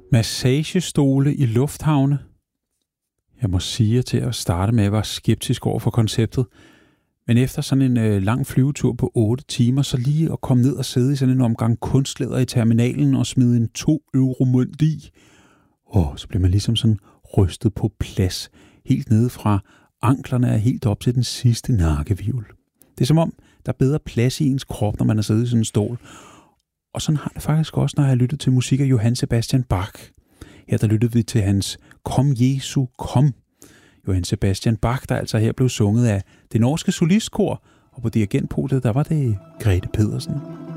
Massagestole i lufthavne. Jeg må sige, til at starte med, at jeg var skeptisk over for konceptet. Men efter sådan en lang flyvetur på 8 timer, så lige at komme ned og sidde i sådan en omgang kunstlæder i terminalen og smide en 2 euro mønt i. Så bliver man ligesom sådan rystet på plads. Helt nede fra anklerne er helt op til den sidste nakkevivl. Det er som om, der er bedre plads i ens krop, når man er siddet i sådan en stol. Og sådan har det faktisk også, når jeg har lyttet til musik af Johann Sebastian Bach. Her der lyttede vi til hans Kom Jesu, kom. Johann Sebastian Bach, der altså her blev sunget af det norske solistkor, og på dirigentpodiet, der var det Grete Pedersen.